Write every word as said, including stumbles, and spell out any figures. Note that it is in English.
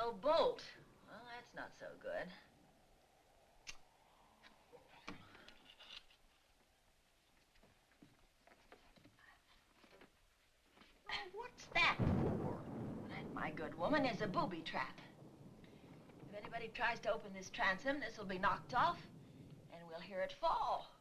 no bolt. Well, that's not so good. Oh, what's that for? That, my good woman, is a booby trap. If anybody tries to open this transom, this will be knocked off, and we'll hear it fall.